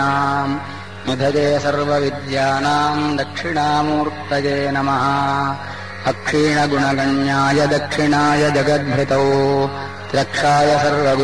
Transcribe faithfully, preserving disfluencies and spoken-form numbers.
निधये सर्वविद्यानाम् दक्षिणामूर्तये नमः। अक्षीणगुणगण्याय दक्षिणाय जगद्भृतौ त्र्यक्षाय सर्वगुणाय